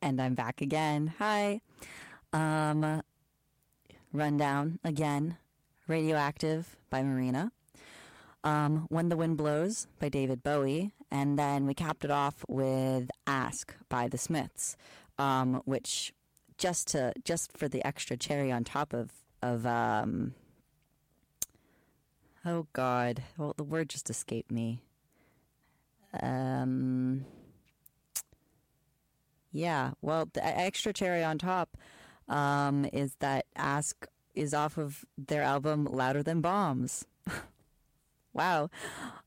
And I'm back again. Hi. Rundown again. Radioactive by Marina. When the Wind Blows by David Bowie. And then we capped it off with Ask by the Smiths, which just for the extra cherry on top of oh God, well, the word just escaped me. Yeah, well, the extra cherry on top is that Ask is off of their album Louder Than Bombs. Wow.